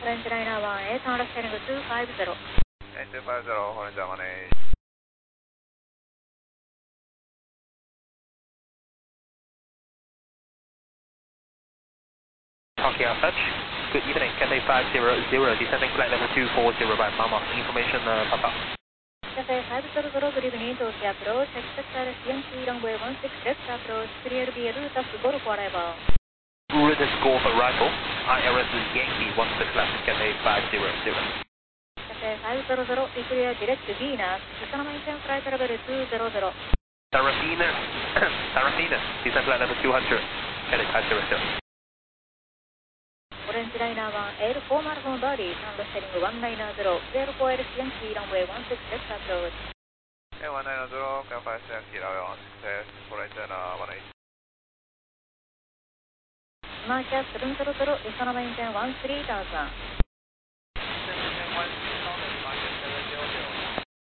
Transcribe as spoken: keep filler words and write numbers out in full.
French Liner one eight, turn left heading two five zero. eight two five zero, Hornet Germany. Tokyo Touch. Good evening, Cathay five zero zero, descending flight level two four zero by Mama. Information, uh, Papa. Cathay five zero zero, good evening, Tokyo approach, expect R S Yankee runway one six left approach, three L B L, that's Golf arrival. Route Golf arrival, I R S Yankee one six left, Cathay five zero zero. Cathay five zero zero, clear direct to Venus, economy ten flight level two zero zero. Sarah Venus, Sarah Venus, descend flight level two hundred, Cathay five zero zero. Orange Liner one eight, four marathon body, turn left heading one nine zero, zero four L C Yankee runway one six left approach. Okay, one nine zero, five Yankee runway one six left, Flight one eight. Mark seven zero zero, economy ten one three thousand.